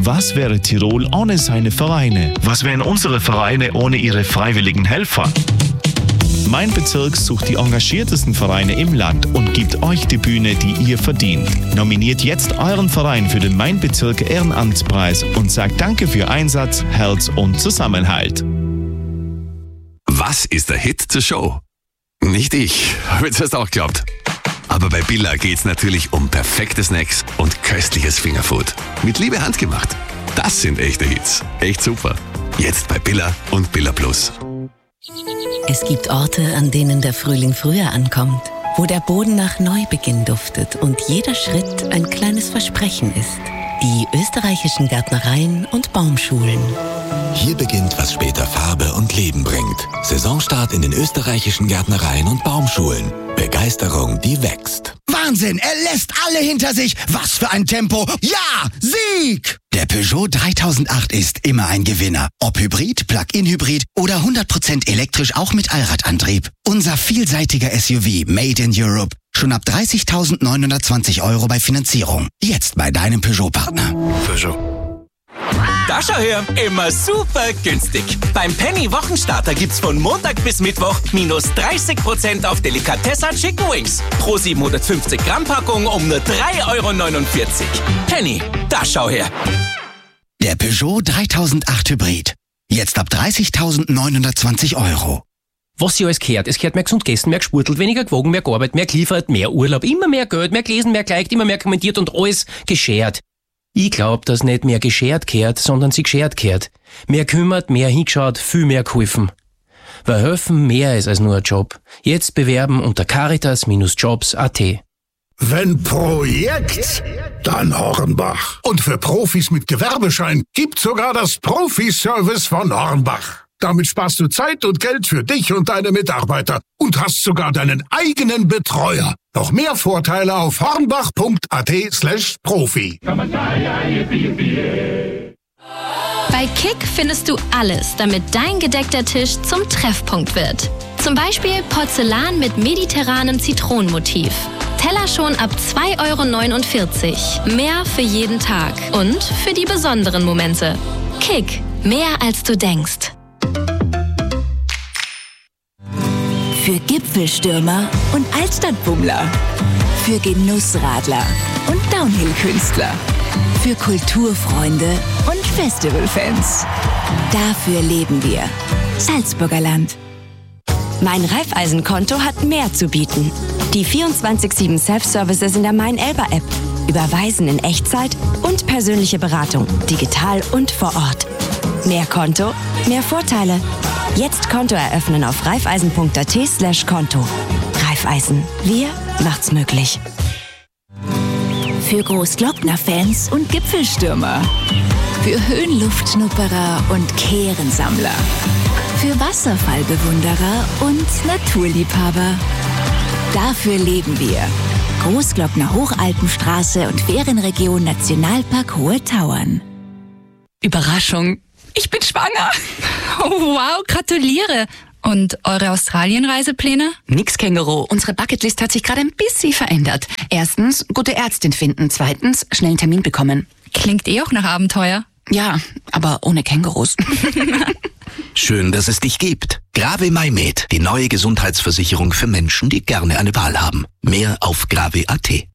Was wäre Tirol ohne seine Vereine? Was wären unsere Vereine ohne ihre freiwilligen Helfer? Mein Bezirk sucht die engagiertesten Vereine im Land und gibt euch die Bühne, die ihr verdient. Nominiert jetzt euren Verein für den Mein Bezirk Ehrenamtspreis und sagt Danke für Einsatz, Herz und Zusammenhalt. Was ist der Hit zur Show? Nicht ich, habe jetzt erst auch geglaubt. Aber bei Billa geht's natürlich um perfekte Snacks und köstliches Fingerfood. Mit Liebe handgemacht. Das sind echte Hits. Echt super. Jetzt bei Billa und Billa Plus. Es gibt Orte, an denen der Frühling früher ankommt, wo der Boden nach Neubeginn duftet und jeder Schritt ein kleines Versprechen ist. Die österreichischen Gärtnereien und Baumschulen. Hier beginnt, was später Farbe und Leben bringt. Saisonstart in den österreichischen Gärtnereien und Baumschulen. Begeisterung, die wächst. Wahnsinn, er lässt alle hinter sich. Was für ein Tempo. Ja, Sieg! Der Peugeot 3008 ist immer ein Gewinner. Ob Hybrid, Plug-in-Hybrid oder 100% elektrisch auch mit Allradantrieb. Unser vielseitiger SUV Made in Europe. Schon ab 30.920 € bei Finanzierung. Jetzt bei deinem Peugeot-Partner. Peugeot. Da schau her, immer super günstig. Beim Penny Wochenstarter gibt's von Montag bis Mittwoch minus 30% auf Delikatessa Chicken Wings. Pro 750 Gramm Packung um nur 3,49 €. Penny, da schau her. Der Peugeot 3008 Hybrid. Jetzt ab 30.920 €. Was sie alles gehört. Es gehört mehr gesund gegessen, mehr gesportelt, weniger gewogen, mehr gearbeitet, mehr geliefert, mehr Urlaub, immer mehr Geld, mehr gelesen, mehr geliked, immer mehr kommentiert und alles geschert. Ich glaub, dass nicht mehr geschert gehört, sondern sie geschert gehört. Mehr kümmert, mehr hingeschaut, viel mehr geholfen. Weil helfen mehr ist als nur ein Job. Jetzt bewerben unter caritas-jobs.at. Wenn Projekt, dann Hornbach. Und für Profis mit Gewerbeschein gibt's sogar das Profi-Service von Hornbach. Damit sparst du Zeit und Geld für dich und deine Mitarbeiter und hast sogar deinen eigenen Betreuer. Noch mehr Vorteile auf hornbach.at/Profi. Bei Kick findest du alles, damit dein gedeckter Tisch zum Treffpunkt wird. Zum Beispiel Porzellan mit mediterranem Zitronenmotiv. Teller schon ab 2,49 €. Mehr für jeden Tag und für die besonderen Momente. Kick, mehr als du denkst. Für Gipfelstürmer und Altstadtbummler. Für Genussradler und Downhill-Künstler. Für Kulturfreunde und Festivalfans. Dafür leben wir. Salzburger Land. Mein Raiffeisen-Konto hat mehr zu bieten. Die 24/7 Self-Services in der Mein-Elba-App. Überweisen in Echtzeit und persönliche Beratung, digital und vor Ort. Mehr Konto, mehr Vorteile. Jetzt Konto eröffnen auf raiffeisen.at/Konto. Raiffeisen, wir macht's möglich. Für Großglockner-Fans und Gipfelstürmer. Für Höhenluftschnupperer und Kehrensammler. Für Wasserfallbewunderer und Naturliebhaber. Dafür leben wir. Großglockner Hochalpenstraße und Ferienregion Nationalpark Hohe Tauern. Überraschung, ich bin schwanger. Oh, wow, gratuliere. Und eure Australien-Reisepläne? Nix, Känguru. Unsere Bucketlist hat sich gerade ein bisschen verändert. Erstens, gute Ärztin finden. Zweitens, schnell einen Termin bekommen. Klingt auch nach Abenteuer. Ja, aber ohne Kängurus. Schön, dass es dich gibt. Grave MyMed, die neue Gesundheitsversicherung für Menschen, die gerne eine Wahl haben. Mehr auf grave.at.